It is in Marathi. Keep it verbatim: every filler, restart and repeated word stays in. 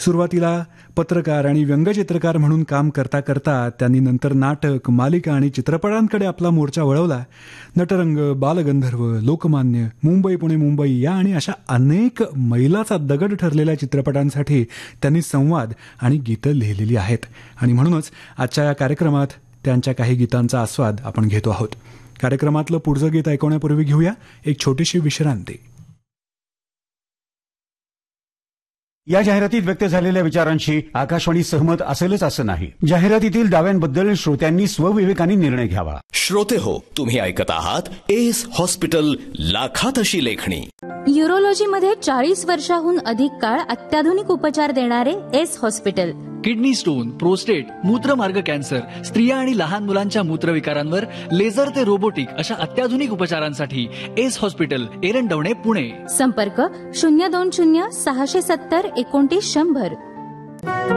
सुरुवातीला पत्रकार आणि व्यंगचित्रकार म्हणून काम करता करता त्यांनी नंतर नाटक, मालिका आणि चित्रपटांकडे आपला मोर्चा वळवला. नटरंग, बालगंधर्व, लोकमान्य, मुंबई पुणे मुंबई या आणि अशा अनेक मैलाचा दगड ठरलेल्या चित्रपटांसाठी त्यांनी संवाद आणि गीतं लिहिलेली आहेत. आणि म्हणूनच आजच्या या कार्यक्रमात त्यांच्या काही गीतांचा आस्वाद आपण घेतो आहोत. कार्यक्रमातलं पुढचं गीत ऐकवण्यापूर्वी घेऊया एक छोटीशी विश्रांती. या जाहिरातीत व्यक्त झालेल्या विचारांशी आकाशवाणी सहमत असेलच असं नाही. जाहिरातीतील दाव्यांबद्दल श्रोत्यांनी स्वविवेकाने निर्णय घ्यावा. श्रोते हो, तुम्ही ऐकत आहात एस हॉस्पिटल, लाखात अशी लेखणी. यूरोलॉजीमध्ये चाळीस वर्षाहून अधिक काळ अत्याधुनिक उपचार देणारे S hospital. Kidney stone, prostate, मूत्रमार्ग cancer, स्त्रिया आणि लहान मुलांच्या मूत्रविकारांवर लेझर ते रोबोटिक अशा अत्याधुनिक उपचारांसाठी एस हॉस्पिटल, एरंडवणे, पुणे. संपर्क शून्य दोन शून्य सहाशे सत्तर एकोणतीस शंभर.